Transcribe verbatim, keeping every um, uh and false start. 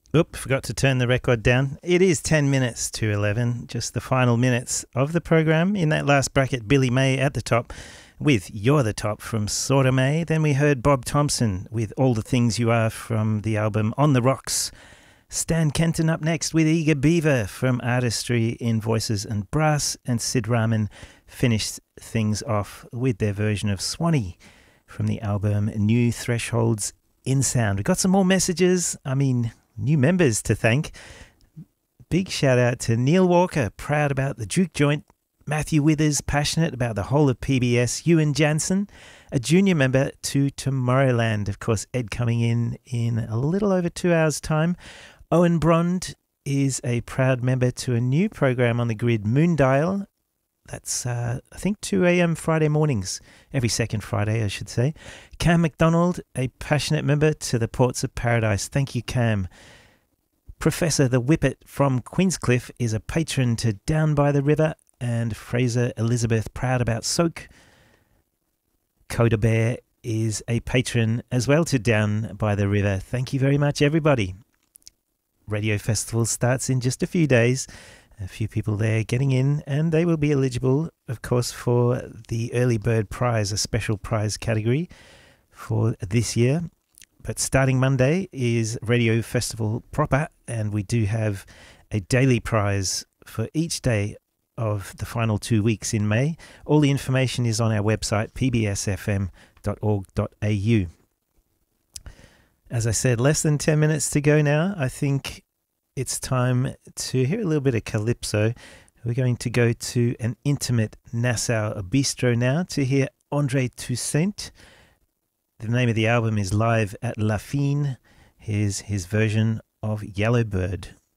Oop, forgot to turn the record down. It is ten minutes to eleven, just the final minutes of the program. In that last bracket, Billy May at the top with You're the Top from Sorta May. Then we heard Bob Thompson with All the Things You Are from the album On the Rocks. Stan Kenton up next with Eager Beaver from Artistry in Voices and Brass. And Sid Rahman finished things off with their version of Swanee from the album New Thresholds in Sound. We got some more messages. I mean, new members to thank. Big shout out to Neil Walker, proud about the Juke Joint. Matthew Withers, passionate about the whole of P B S. Ewan Jansen, a junior member to Tomorrowland. Of course, Ed coming in in a little over two hours' time. Owen Brond is a proud member to a new program on the grid, Moondial. That's, uh, I think, two a.m. Friday mornings. Every second Friday, I should say. Cam McDonald, a passionate member to the Ports of Paradise. Thank you, Cam. Professor the Whippet from Queenscliff is a patron to Down by the River. And Fraser Elizabeth, proud about Soak. Coda Bear is a patron as well to Down by the River. Thank you very much, everybody. Radio Festival starts in just a few days. A few people there getting in, and they will be eligible, of course, for the Early Bird Prize, a special prize category for this year. But starting Monday is Radio Festival proper, and we do have a daily prize for each day of the final two weeks in May. All the information is on our website, p b s f m dot org dot a u. As I said, less than ten minutes to go now. I think it's time to hear a little bit of Calypso. We're going to go to an intimate Nassau bistro now to hear Andre Toussaint. The name of the album is Live at La Fine. Here's his version of Yellowbird.